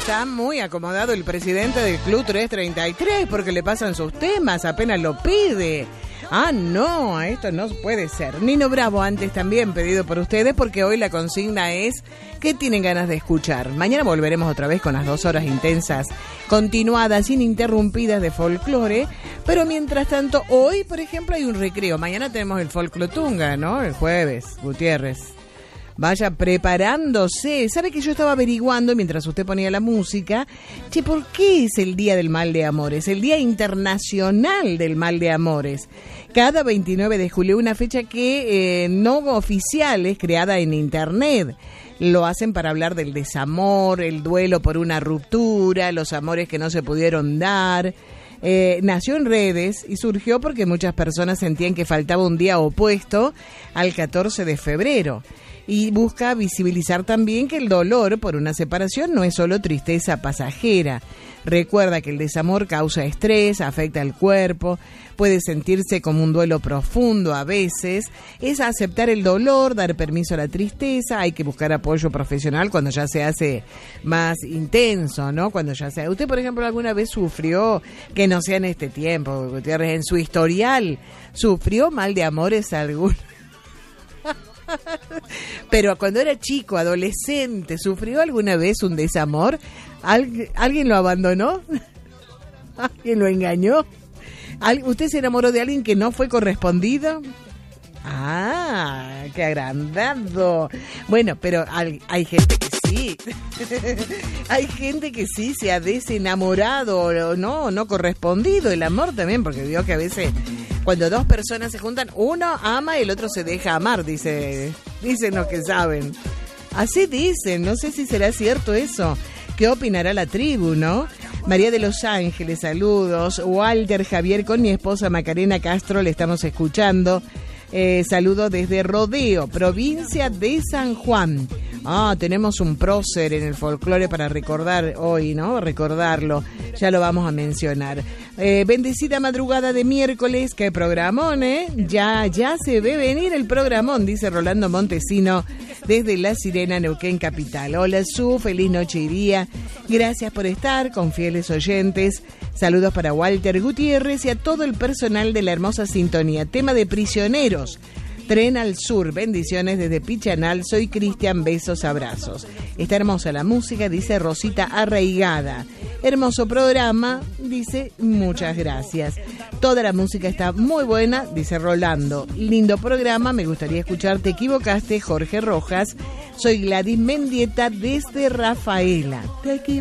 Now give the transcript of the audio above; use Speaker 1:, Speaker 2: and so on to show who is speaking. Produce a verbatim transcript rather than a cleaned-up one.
Speaker 1: está muy acomodado el presidente del Club trescientos treinta y tres porque le pasan sus temas, apenas lo pide. Ah, no, esto no puede ser. Nino Bravo antes también pedido por ustedes porque hoy la consigna es ¿qué tienen ganas de escuchar? Mañana volveremos otra vez con las dos horas intensas, continuadas, ininterrumpidas de folclore, pero mientras tanto, hoy, por ejemplo, hay un recreo. Mañana tenemos el Folclotunga, ¿no? El jueves, Gutiérrez. Vaya preparándose. ¿Sabe que yo estaba averiguando mientras usted ponía la música? Che, ¿por qué es el Día del Mal de Amores? El Día Internacional del Mal de Amores. Cada veintinueve de julio, una fecha que eh, no oficial, es creada en internet. Lo hacen para hablar del desamor, el duelo por una ruptura, los amores que no se pudieron dar. Eh, nació en redes y surgió porque muchas personas sentían que faltaba un día opuesto al catorce de febrero. Y busca visibilizar también que el dolor por una separación no es solo tristeza pasajera. Recuerda que el desamor causa estrés, afecta al cuerpo, puede sentirse como un duelo profundo a veces. Es aceptar el dolor, dar permiso a la tristeza, hay que buscar apoyo profesional cuando ya se hace más intenso, ¿no? Cuando ya sea. Usted, por ejemplo, alguna vez sufrió, que no sea en este tiempo, Gutiérrez, en su historial, ¿sufrió mal de amores alguno? Pero cuando era chico, adolescente, ¿sufrió alguna vez un desamor? ¿Algu- ¿Alguien lo abandonó? ¿Alguien lo engañó? ¿Al- ¿Usted se enamoró de alguien que no fue correspondido? Ah, qué agrandado. Bueno, pero hay, hay gente que sí. Hay gente que sí se ha desenamorado o no, no correspondido el amor también, porque vio que a veces cuando dos personas se juntan, uno ama y el otro se deja amar, dice, dicen los que saben. Así dicen, no sé si será cierto eso. ¿Qué opinará la tribu, no? María de Los Ángeles, saludos. Walter Javier, con mi esposa Macarena Castro le estamos escuchando. Eh, saludo desde Rodeo, provincia de San Juan. Ah, tenemos un prócer en el folclore para recordar hoy, ¿no? Recordarlo, ya lo vamos a mencionar. Eh, bendecida madrugada de miércoles, qué programón, ¿eh? Ya, ya se ve venir el programón, dice Rolando Montesino desde La Sirena, Neuquén Capital. Hola Su, feliz noche y día. Gracias por estar con fieles oyentes. Saludos para Walter Gutiérrez y a todo el personal de la hermosa sintonía. Tema de prisioneros. Tren al Sur, bendiciones desde Pichanal, soy Cristian, besos, abrazos. Está hermosa la música, dice Rosita Arraigada. Hermoso programa, dice, muchas gracias. Toda la música está muy buena, dice Rolando. Lindo programa, me gustaría escuchar Te equivocaste, Jorge Rojas. Soy Gladys Mendieta desde Rafaela. Te equivocaste.